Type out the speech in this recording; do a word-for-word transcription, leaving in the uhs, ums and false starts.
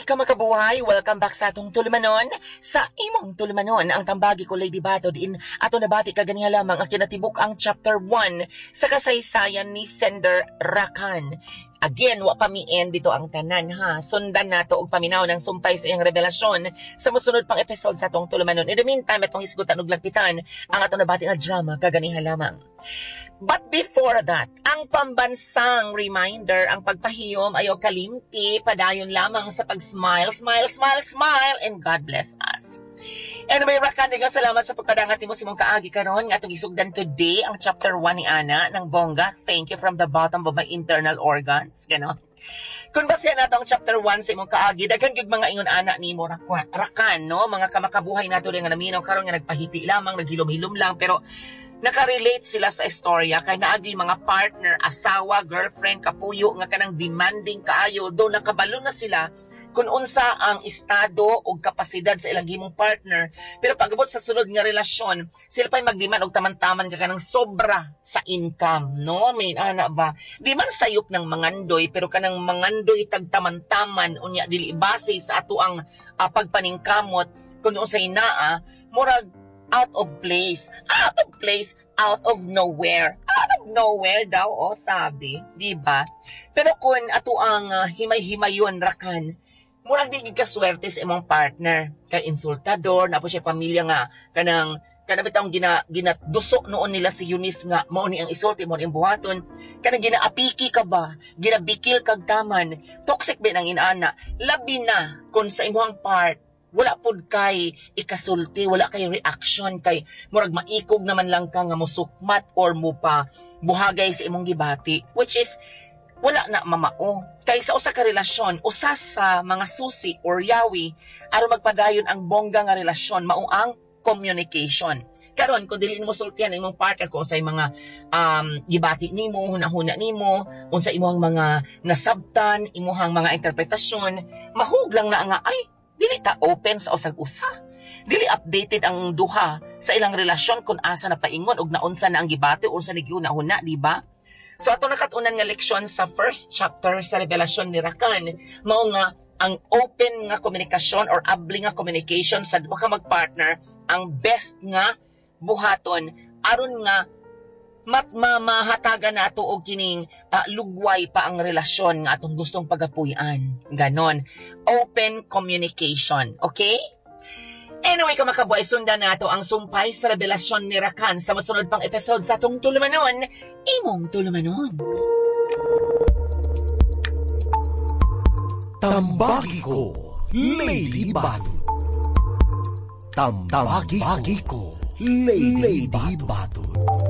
ka makabuhay, welcome back sa atong tulumanon. Sa imong tulumanon, ang tambagi ko Lady Bato din ato nabati kaganiha lamang ang kinatibuk ang chapter one sa kasaysayan ni Sender Rakan. Again, wa pamiin dito ang tanan ha. Sundan nato og paminaw ng sumpay sa iyang revelasyon sa mosunod pang episode sa atong tulumanon. In the meantime, atong hisgutan og lagpitan ang atong nabati nga drama kaganiha lamang. But before that, ang pambansang reminder, ang pagpahiyom ayaw kalimti, padayon lamang sa pag-smile, smile, smile, smile, and God bless us. Anyway, Rakan, nga salamat sa pagpadangat mo si mong kaagi karon nga atong isugdan today ang chapter one ni Ana ng bongga. Thank you from the bottom of my internal organs. Ganon. Kung basihan nato ang chapter one sa imong kaagi, daghan gyud mga ingon ana nimo Rakan, no? Mga kamakabuhay nato rin nga naminaw karon nga nagpahiti lamang, naghilom-hilom lang, pero nakarelate sila sa istorya kay naagi mga partner, asawa, girlfriend, kapuyo nga kanang demanding kaayo, do nakabalo na sila kung unsa ang estado o kapasidad sa ilang himong partner. Pero pagabot sa sunod nga relasyon, sila pa'y magdiman og taman-taman ka kanang sobra sa income, no? I mean, ana ba? Di man sayop ng mangandoy, pero kanang mangandoy tagtaman-taman unya dili base sa ato ang uh, pagpaningkamot kung unsay naa, murag out of place. Out of place, out of nowhere. Out of nowhere daw, o oh, sabi. Diba? Pero kung ato ang uh, himay-himayon, Rakan, murag di kaswerte sa imong partner. Kay insultador, na po siya pamilya nga, kanang, kanang bitang gina, ginadusok noon nila si Eunice nga, mao ni ang isulti, mao ni ang buhaton, kanang ginaapiki ka ba, ginabikil kag taman, toxic ba ang inaana, labi na kung sa imong part, wala pod kay ikasulti, wala kay reaction, kay murag maikog naman lang ka nga musukmat or mo pa buhagay sa imong gibati, which is wala na mamao. Kay sa usa ka relasyon, usa sa mga susi or yawi aron magpadayon ang bongga nga relasyon mao ang communication. Karon kung dili nimo sultihan ang imong partner kung unsay mga um, gibati nimo, hunahuna nimo, unsa imong mga nasabtan, imong mga interpretasyon, mahuglang na nga ay dili ta open sa usag-usa. Dili updated ang duha sa ilang relasyon kung asa na paingon ug naunsa na ang gibati unsa ni gihuna-huna, di ba? So ato nakatunan nga leksyon sa first chapter sa revelasyon ni Rakan, mao nga ang open nga komunikasyon or abli nga communication sa duha ka magpartner ang best nga buhaton aron nga matmamahatagan nato og kining uh, lugway pa ang relasyon nga atong gustong pagapuy-an. Ganon. Open communication. Okay? Anyway, kamakabuhay, sundan nato ang sumpay sa revelasyon ni Rakan sa masunod pang episode sa atong tulumanon, imong tulumanon. Tambagi ko, Lady Bato. Tambagi ko, Lady Bato.